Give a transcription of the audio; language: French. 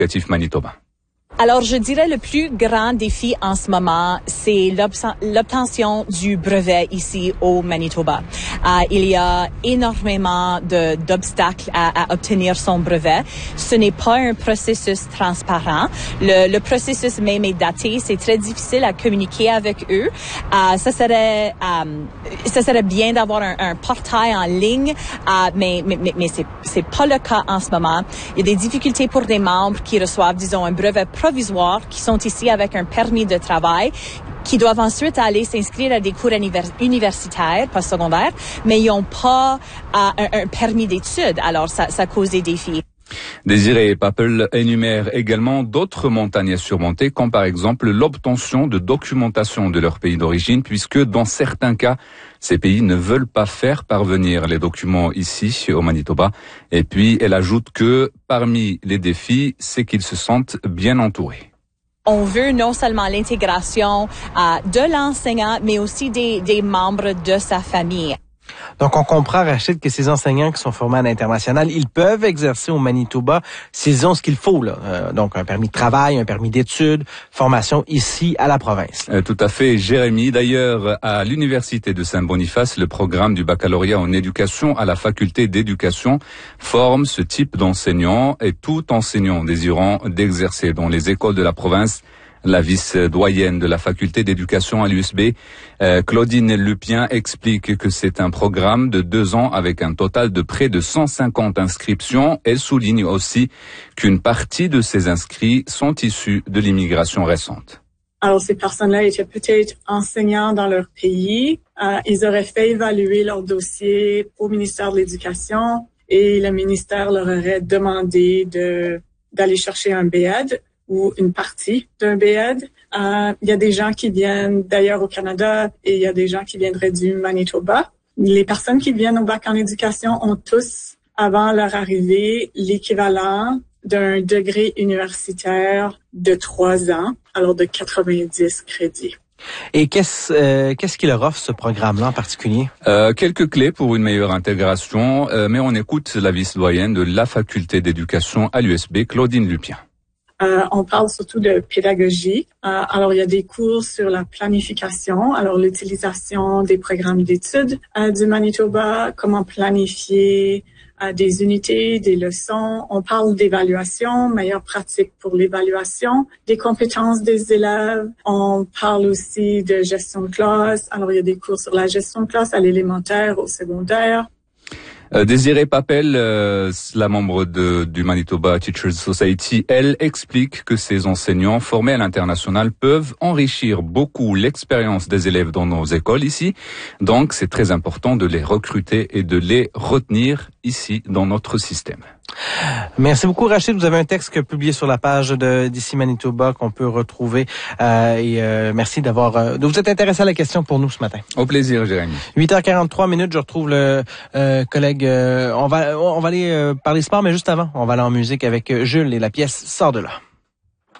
éducatif manitobain. Alors, je dirais le plus grand défi en ce moment, c'est l'obtention du brevet ici au Manitoba. Il y a énormément d'obstacles à obtenir son brevet. Ce n'est pas un processus transparent. Le processus même est daté. C'est très difficile à communiquer avec eux. Ça serait bien d'avoir un portail en ligne, mais c'est pas le cas en ce moment. Il y a des difficultés pour des membres qui reçoivent, disons, un brevet provisoires qui sont ici avec un permis de travail, qui doivent ensuite aller s'inscrire à des cours universitaires, pas secondaires, mais ils n'ont pas un permis d'études. Alors, ça cause des défis. Désiré Papel énumère également d'autres montagnes à surmonter, comme par exemple l'obtention de documentation de leur pays d'origine, puisque dans certains cas, ces pays ne veulent pas faire parvenir les documents ici au Manitoba. Et puis, elle ajoute que parmi les défis, c'est qu'ils se sentent bien entourés. On veut non seulement l'intégration de l'enseignant, mais aussi des membres de sa famille. Donc, on comprend, Rachid, que ces enseignants qui sont formés à l'international, ils peuvent exercer au Manitoba s'ils ont ce qu'il faut, là. Donc, un permis de travail, un permis d'études, formation ici à la province. Tout à fait, Jérémy. D'ailleurs, à l'Université de Saint-Boniface, le programme du baccalauréat en éducation à la faculté d'éducation forme ce type d'enseignants et tout enseignant désirant d'exercer dans les écoles de la province. La vice-doyenne de la faculté d'éducation à l'USB, Claudine Lupien, explique que c'est un programme de 2 ans avec un total de près de 150 inscriptions. Elle souligne aussi qu'une partie de ces inscrits sont issus de l'immigration récente. Alors, ces personnes-là étaient peut-être enseignants dans leur pays. Ils auraient fait évaluer leur dossier au ministère de l'Éducation et le ministère leur aurait demandé d'aller chercher un B.Ed. Ou une partie d'un B.Ed. Il y a des gens qui viennent d'ailleurs au Canada et il y a des gens qui viendraient du Manitoba. Les personnes qui viennent au bac en éducation ont tous, avant leur arrivée, l'équivalent d'un degré universitaire de 3 ans, alors de 90 crédits. Et qu'est-ce qui leur offre ce programme-là en particulier? Quelques clés pour une meilleure intégration, mais on écoute la vice-doyenne de la faculté d'éducation à l'USB, Claudine Lupien. On parle surtout de pédagogie. Alors, il y a des cours sur la planification, alors l'utilisation des programmes d'études du Manitoba, comment planifier des unités, des leçons. On parle d'évaluation, meilleures pratiques pour l'évaluation, des compétences des élèves. On parle aussi de gestion de classe. Alors, il y a des cours sur la gestion de classe à l'élémentaire, au secondaire. Désiré Papel, la membre du Manitoba Teachers Society, elle explique que ces enseignants formés à l'international peuvent enrichir beaucoup l'expérience des élèves dans nos écoles ici. Donc, c'est très important de les recruter et de les retenir ici dans notre système. Merci beaucoup, Rachid. Vous avez un texte publié sur la page d'ici Manitoba qu'on peut retrouver. Merci de vous être intéressé à la question pour nous ce matin. Au plaisir, Jérémy. 8h43, je retrouve le collègue. On va aller parler sport, mais juste avant, on va aller en musique avec Jules et la pièce Sors de là.